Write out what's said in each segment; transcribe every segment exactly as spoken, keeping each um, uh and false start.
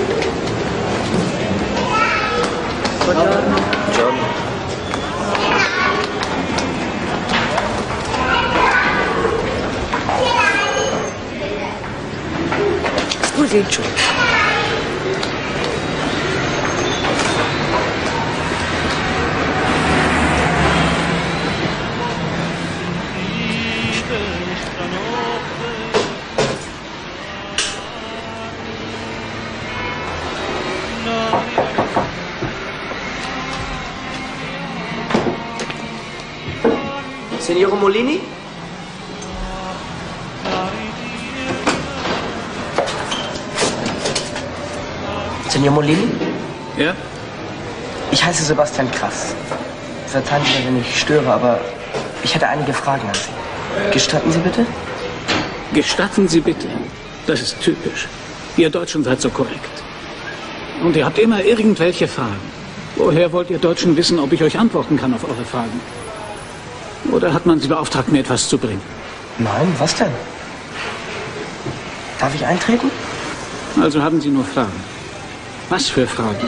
John. Scusi. John. Signore Molini? Signor Molini? Ja? Ich heiße Sebastian Krass. Verzeihen Sie mir, wenn ich störe, aber ich hätte einige Fragen an Sie. Gestatten Sie bitte? Gestatten Sie bitte. Das ist typisch. Ihr Deutschen seid so korrekt. Und ihr habt immer irgendwelche Fragen. Woher wollt ihr Deutschen wissen, ob ich euch antworten kann auf eure Fragen? Oder hat man Sie beauftragt, mir etwas zu bringen? Nein, was denn? Darf ich eintreten? Also haben Sie nur Fragen. Was für Fragen?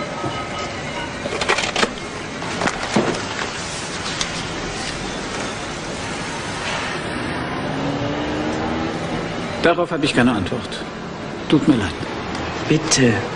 Darauf habe ich keine Antwort. Tut mir leid. Bitte.